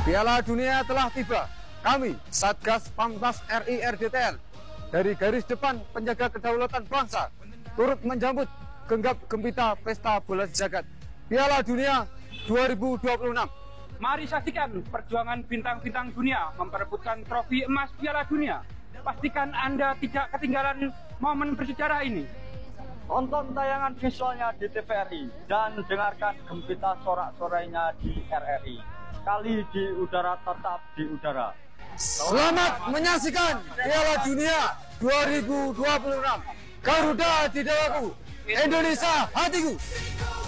Piala Dunia telah tiba. Kami, Satgas Pamtas RI RDTL, dari garis depan penjaga kedaulatan bangsa, turut menjambut genggam gempita pesta bola jagat Piala Dunia 2026. Mari saksikan perjuangan bintang-bintang dunia memperebutkan trofi emas Piala Dunia. Pastikan Anda tidak ketinggalan momen bersejarah ini. Tonton tayangan visualnya di TVRI dan dengarkan gempita sorak-sorainya di RRI. Kali di udara tetap di udara. Selamat menyaksikan Piala Dunia 2026. Garuda di dalamku, Indonesia hatiku.